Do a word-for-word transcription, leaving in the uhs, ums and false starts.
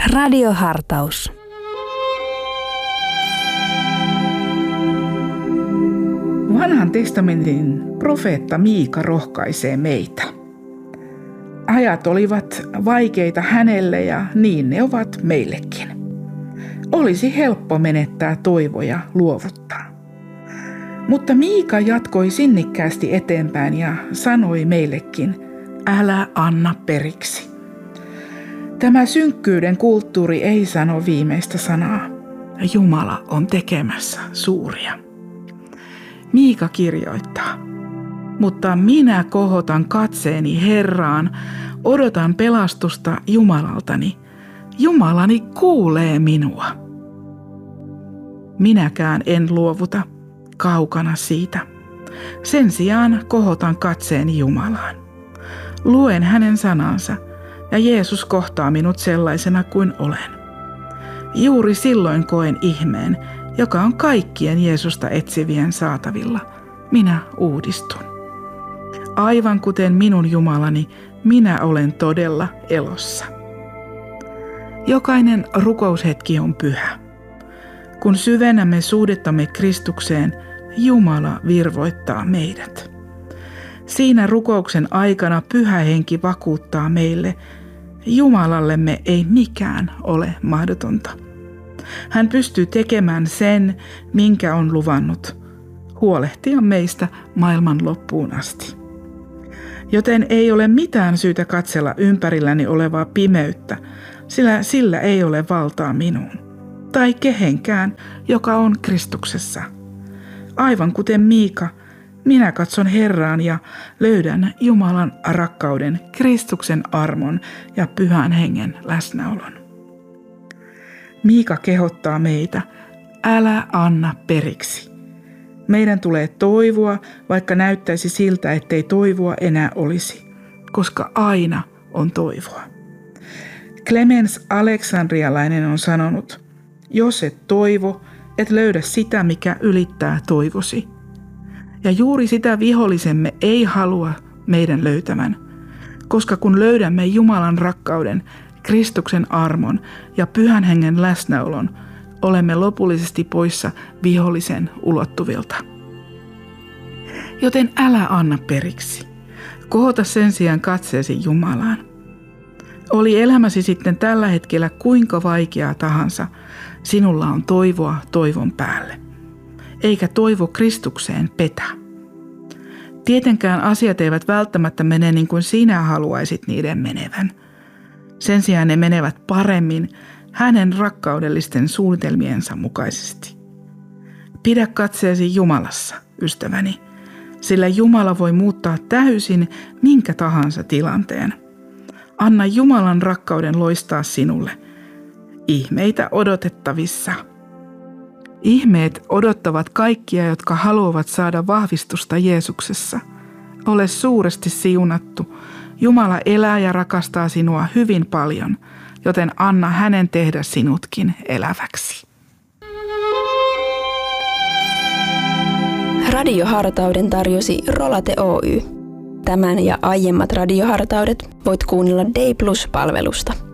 Radiohartaus. Vanhan testamentin profeetta Miika rohkaisee meitä. Ajat olivat vaikeita hänelle ja niin ne ovat meillekin. Olisi helppo menettää toivo ja luovuttaa. Mutta Miika jatkoi sinnikkäästi eteenpäin ja sanoi meillekin, älä anna periksi. Tämä synkkyyden kulttuuri ei sano viimeistä sanaa. Jumala on tekemässä suuria. Miika kirjoittaa, mutta minä kohotan katseeni Herraan, odotan pelastusta Jumalaltani. Jumalani kuulee minua. Minäkään en luovuta, kaukana siitä. Sen sijaan kohotan katseeni Jumalaan. Luen hänen sanansa ja Jeesus kohtaa minut sellaisena kuin olen. Juuri silloin koen ihmeen, joka on kaikkien Jeesusta etsivien saatavilla. Minä uudistun. Aivan kuten minun Jumalani, minä olen todella elossa. Jokainen rukoushetki on pyhä. Kun syvennämme suhdettamme Kristukseen, Jumala virvoittaa meidät. Siinä rukouksen aikana Pyhä Henki vakuuttaa meille, Jumalallemme ei mikään ole mahdotonta. Hän pystyy tekemään sen, minkä on luvannut, huolehtia meistä maailman loppuun asti. Joten ei ole mitään syytä katsella ympärilläni olevaa pimeyttä, sillä sillä ei ole valtaa minuun, tai kehenkään, joka on Kristuksessa. Aivan kuten Miika, minä katson Herraan ja löydän Jumalan rakkauden, Kristuksen armon ja Pyhän Hengen läsnäolon. Miika kehottaa meitä, älä anna periksi. Meidän tulee toivoa, vaikka näyttäisi siltä, ettei toivoa enää olisi, koska aina on toivoa. Clemens Aleksandrialainen on sanonut, jos et toivo, et löydä sitä, mikä ylittää toivosi. Ja juuri sitä vihollisemme ei halua meidän löytävän, koska kun löydämme Jumalan rakkauden, Kristuksen armon ja Pyhän Hengen läsnäolon, olemme lopullisesti poissa vihollisen ulottuvilta. Joten älä anna periksi. Kohota sen sijaan katseesi Jumalaan. Oli elämäsi sitten tällä hetkellä kuinka vaikeaa tahansa, sinulla on toivoa toivon päälle. Eikä toivo Kristukseen petä. Tietenkään asiat eivät välttämättä mene niin kuin sinä haluaisit niiden menevän. Sen sijaan ne menevät paremmin hänen rakkaudellisten suunnitelmiensa mukaisesti. Pidä katseesi Jumalassa, ystäväni, sillä Jumala voi muuttaa täysin minkä tahansa tilanteen. Anna Jumalan rakkauden loistaa sinulle. Ihmeitä odotettavissa. Ihmeet odottavat kaikkia, jotka haluavat saada vahvistusta Jeesuksessa. Ole suuresti siunattu. Jumala elää ja rakastaa sinua hyvin paljon, joten anna hänen tehdä sinutkin eläväksi. Radiohartauden tarjosi Rolate Oy. Tämän ja aiemmat radiohartaudet voit kuunnella Day Plus-palvelusta.